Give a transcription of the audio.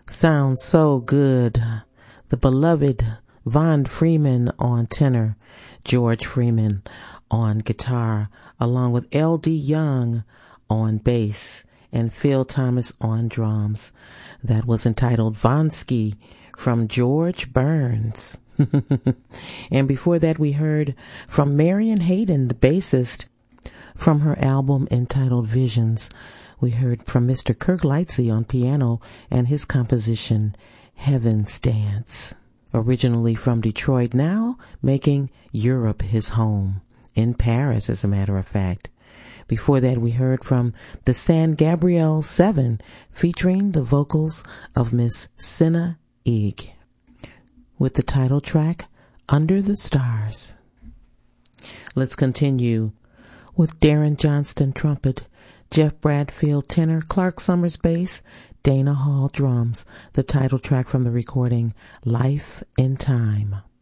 Sounds so good. The beloved Von Freeman on tenor, George Freeman on guitar, along with L.D. Young on bass and Phil Thomas on drums. That was entitled Vonsky from George Burns. And before that we heard from Marion Hayden, the bassist, from her album entitled Visions. We heard from Mr. Kirk Lightsey on piano and his composition Heaven's Dance. Originally from Detroit, now making Europe his home, in Paris as a matter of fact. Before that we heard from the San Gabriel 7 featuring the vocals of Miss Senna Eeg with the title track Under the Stars. Let's continue with Darren Johnston trumpet, Jeff Bradfield tenor, Clark Summers bass, Dana Hall drums, the title track from the recording Life in Time.